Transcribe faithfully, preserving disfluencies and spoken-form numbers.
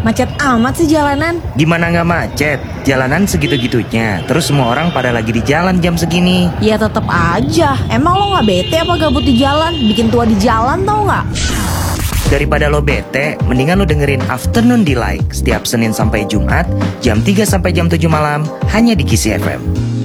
Macet amat sih jalanan. Gimana nggak macet? Jalanan segitu-gitunya. Terus semua orang pada lagi di jalan jam segini. Ya tetep aja. Emang lo nggak bete apa gabut di jalan? Bikin tua di jalan tau nggak? Daripada lo bete, mendingan lo dengerin Afternoon Delight setiap Senin sampai Jumat jam tiga sampai jam tujuh malam hanya di Kisi F M.